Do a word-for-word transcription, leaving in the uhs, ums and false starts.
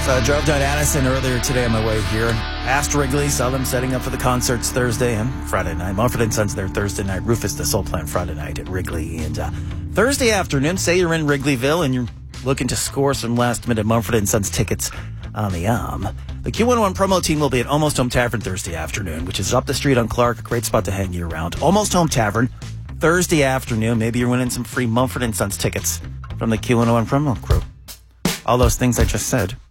So I drove down Addison earlier today on my way here. Past Wrigley, saw them setting up for the concerts Thursday and Friday night. Mumford and Sons there Thursday night. Rufus the Soul Plant Friday night at Wrigley. And uh, Thursday afternoon, say you're in Wrigleyville and you're looking to score some last-minute Mumford and Sons tickets on the arm. The Q one oh one promo team will be at Almost Home Tavern Thursday afternoon, which is up the street on Clark. A great spot to hang year-round. Almost Home Tavern Thursday afternoon. Maybe you're winning some free Mumford and Sons tickets from the Q one oh one promo crew. All those things I just said